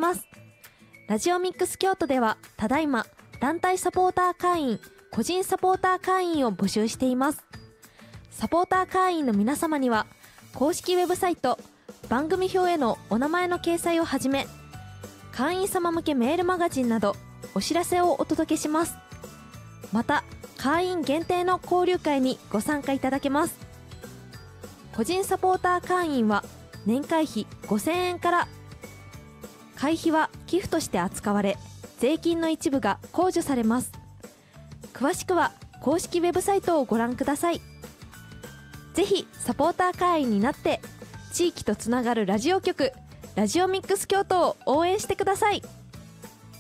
ます。ラジオミックス京都ではただいま団体サポーター会員、個人サポーター会員を募集しています。サポーター会員の皆様には公式ウェブサイト、番組表へのお名前の掲載をはじめ、会員様向けメールマガジンなどお知らせをお届けします。また会員限定の交流会にご参加いただけます。個人サポーター会員は年会費5000円から、会費は寄付として扱われ、税金の一部が控除されます。詳しくは公式ウェブサイトをご覧ください。ぜひサポーター会員になって地域とつながるラジオ局、ラジオミックス京都を応援してください。